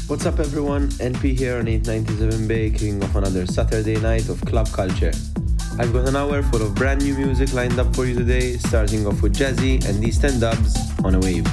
What's up everyone, NP here on 897 Bay, kicking off another Saturday night of club culture. I've got an hour full of brand new music lined up for you today, starting off with Jazzy and these 10 dubs on a wave.